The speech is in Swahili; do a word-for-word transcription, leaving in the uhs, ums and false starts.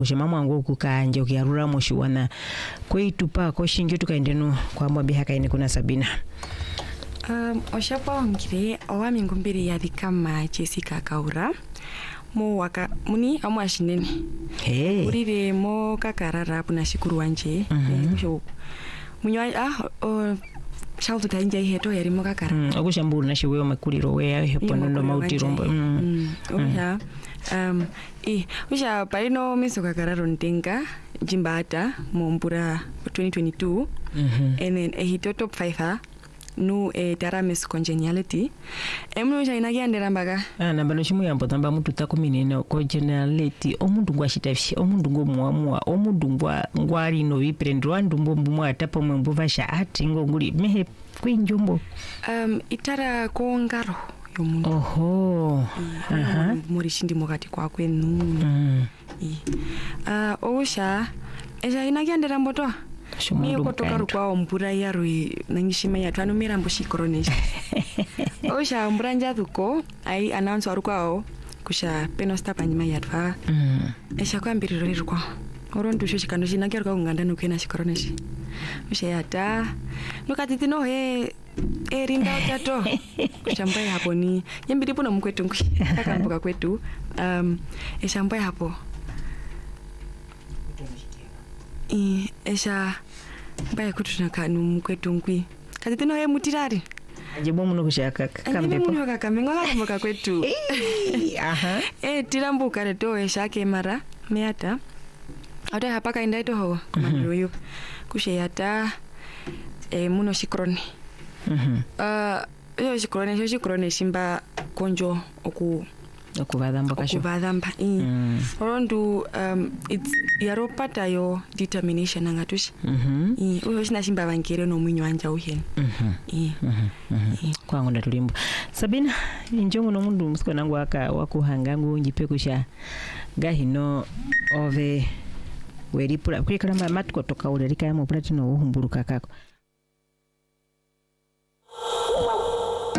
Ushema mwangu kukanje ukiyarura moshuwana kweitupa ko shinge tukaendeno kwa mwabi hakaine kuna Sabina. Um oshapa ngire owami ngumbiri yari kama Jessica Kaura mo waka muni amwashinene. Hey. Urire mo kakarara puna shukuru wanje. Musho munywa ah o shautu tainja heto yari mo kakara. Mm akushamburu na shiwe makuliro we hepo ndo mauti rombo. Mm. Oya um eh usha paino miso kakararo ntenga jimbata mombura twenty twenty-two. Mhm. And then eh hito top five nu e tara Miss Congeniality emwe jaina gyandera mbaga ah namba shimu yambo tamba mutu takuminene Congeniality omundu ngwashitafshi omundu ngomwamwa omundu ngwa ngwari no viprendwa ndumbo mbumwa atapo mwembo vasha ati ngonguli mehe kwinjumbo um itara kongaro yomundu oho aha muri shindi mukati kwa kwenu mm ah uh, osha eja ina gyandera mboto Niyo kutoka rukwa mbura yarui nangishima ya twanu mirambo shikoronesha. Osha mbranja thuko ai announce warukwa kusha penosta panyima yatwa. Mm. Esha kwa mbiriro rukwa. Orondu sho shikano shinakia rukwa nganda nukena shikoronesha. Osha yata nukatiti no he erinda utato. Kusha mbaye hapo ni yembiri puna mkwetu ngwi. Kaka mboka kwetu. Um esha mbaye hapo. Eh esha mbaye kutunaka numkwetu ngwi kati no he mutirari ajibo muno kushaka kambepo muno kakamengo kamboka kwetu aha eh tirambuka reto esha ke mara meata ata hapa kaenda ito ho komando yo kusheyata eh muno shikroni mhm ah yo shikroni yo shikroni simba konjo oku okuvadamba kasho okuvadamba mm. Orondu um it's yaropata yo determination ngatushi mhm eh uyo shina shimba bankere no mwinyo anja uhen mhm eh mhm kwangu ndatulimbo Sabina injongo no mundu musiko nangu aka wakuhangangu njipe kusha gahino ove weripura kwikala matuko toka urerika ya mu platino uhumburuka kako